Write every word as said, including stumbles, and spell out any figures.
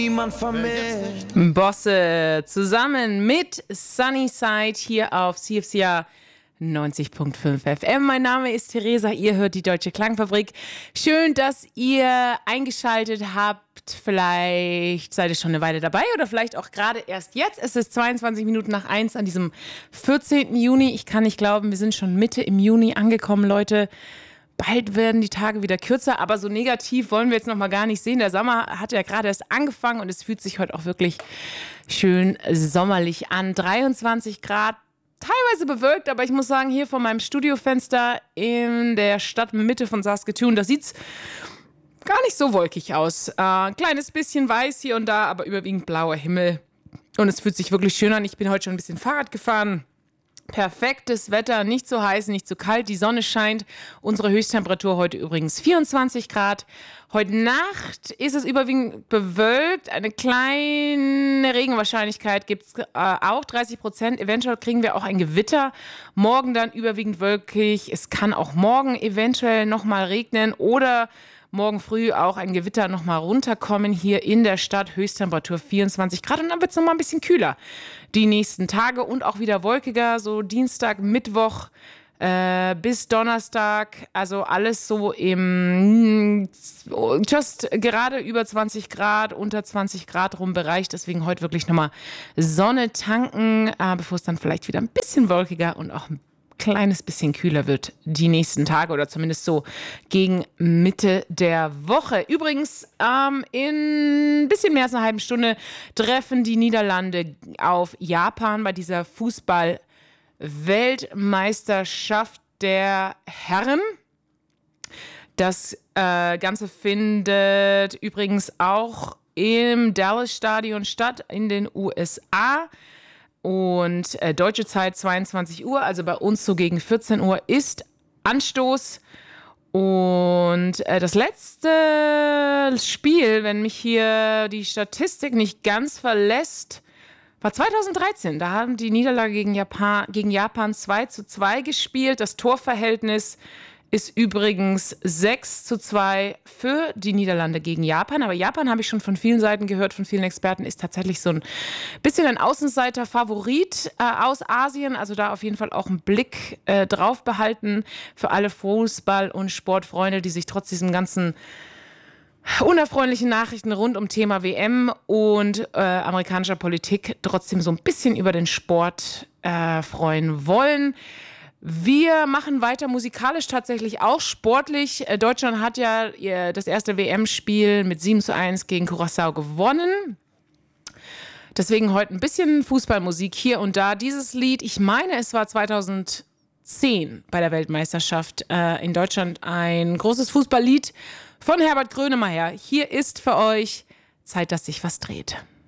Niemand vermisst. Bosse zusammen mit Sunnyside hier auf C F C A neunzig Komma fünf F M. Mein Name ist Theresa, ihr hört die Deutsche Klangfabrik. Schön, dass ihr eingeschaltet habt. Vielleicht seid ihr schon eine Weile dabei oder vielleicht auch gerade erst jetzt. Es ist zweiundzwanzig Minuten nach eins an diesem vierzehnten Juni. Ich kann nicht glauben, wir sind schon Mitte im Juni angekommen, Leute. Bald werden die Tage wieder kürzer, aber so negativ wollen wir jetzt noch mal gar nicht sehen. Der Sommer hat ja gerade erst angefangen und es fühlt sich heute auch wirklich schön sommerlich an. dreiundzwanzig Grad, teilweise bewölkt, aber ich muss sagen, hier vor meinem Studiofenster in der Stadtmitte von Saskatoon, da sieht's gar nicht so wolkig aus. Äh, ein kleines bisschen weiß hier und da, aber überwiegend blauer Himmel. Und es fühlt sich wirklich schön an. Ich bin heute schon ein bisschen Fahrrad gefahren. Perfektes Wetter, nicht so heiß, nicht so kalt, die Sonne scheint. Unsere Höchsttemperatur heute übrigens vierundzwanzig Grad. Heute Nacht ist es überwiegend bewölkt. Eine kleine Regenwahrscheinlichkeit gibt es äh, auch, dreißig Prozent. Eventuell kriegen wir auch ein Gewitter. Morgen dann überwiegend wolkig. Es kann auch morgen eventuell nochmal regnen oder morgen früh auch ein Gewitter nochmal runterkommen hier in der Stadt. Höchsttemperatur vierundzwanzig Grad und dann wird es nochmal ein bisschen kühler die nächsten Tage und auch wieder wolkiger, so Dienstag, Mittwoch äh, bis Donnerstag. Also alles so im just gerade über zwanzig Grad, unter zwanzig Grad rum Bereich. Deswegen heute wirklich nochmal Sonne tanken, äh, bevor es dann vielleicht wieder ein bisschen wolkiger und auch ein kleines bisschen kühler wird die nächsten Tage oder zumindest so gegen Mitte der Woche. Übrigens, ähm, in ein bisschen mehr als einer halben Stunde treffen die Niederlande auf Japan bei dieser Fußball-Weltmeisterschaft der Herren. Das äh, Ganze findet übrigens auch im Dallas-Stadion statt in den U S A. Und äh, deutsche Zeit zweiundzwanzig Uhr, also bei uns so gegen vierzehn Uhr ist Anstoß. Und äh, das letzte Spiel, wenn mich hier die Statistik nicht ganz verlässt, war zweitausenddreizehn. Da haben die Niederlage gegen Japan, gegen Japan zwei zu zwei gespielt. Das Torverhältnis ist übrigens sechs zu zwei für die Niederlande gegen Japan. Aber Japan, habe ich schon von vielen Seiten gehört, von vielen Experten, ist tatsächlich so ein bisschen ein Außenseiter-Favorit äh, aus Asien. Also da auf jeden Fall auch einen Blick äh, drauf behalten für alle Fußball- und Sportfreunde, die sich trotz diesen ganzen unerfreulichen Nachrichten rund um Thema W M und äh, amerikanischer Politik trotzdem so ein bisschen über den Sport äh, freuen wollen. Wir machen weiter musikalisch, tatsächlich auch sportlich. Deutschland hat ja das erste W M-Spiel mit sieben zu eins gegen Curaçao gewonnen. Deswegen heute ein bisschen Fußballmusik hier und da. Dieses Lied, ich meine, es war zweitausendzehn bei der Weltmeisterschaft äh, in Deutschland ein großes Fußballlied von Herbert Grönemeyer. Hier ist für euch Zeit, dass sich was dreht.